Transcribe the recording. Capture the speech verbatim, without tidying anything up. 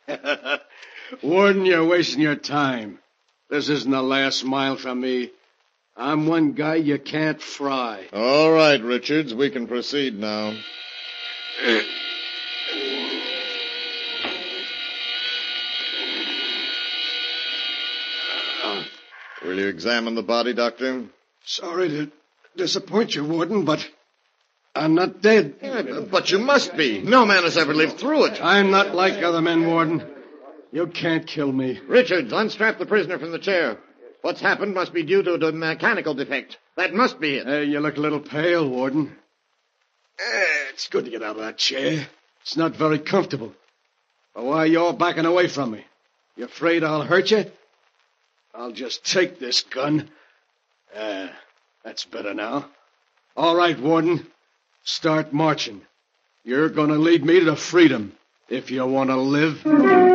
Warden, you're wasting your time. This isn't the last mile from me. I'm one guy you can't fry. All right, Richards, we can proceed now. Will you examine the body, Doctor? Sorry to disappoint you, Warden, but I'm not dead. Yeah, but you must be. No man has ever lived through it. I'm not like other men, Warden. You can't kill me. Richards, unstrap the prisoner from the chair. What's happened must be due to a mechanical defect. That must be it. Hey, you look a little pale, Warden. Eh, it's good to get out of that chair. It's not very comfortable. But why are you all backing away from me? You afraid I'll hurt you? I'll just take this gun. Ah, that's better now. All right, Warden. Start marching. You're going to lead me to freedom if you want to live.